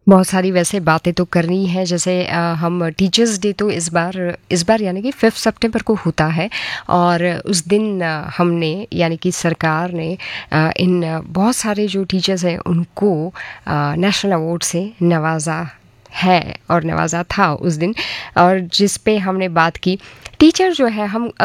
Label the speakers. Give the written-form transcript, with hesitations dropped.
Speaker 1: बहुत सारी वैसे बातें तो करनी है, जैसे हम टीचर्स डे तो इस बार यानी कि 5 सितंबर को होता है। और उस दिन हमने यानी कि सरकार ने बहुत सारे जो टीचर्स हैं उनको नेशनल अवार्ड से नवाजा है और नवाजा था उस दिन। और जिस पे हमने बात की, टीचर जो है, हम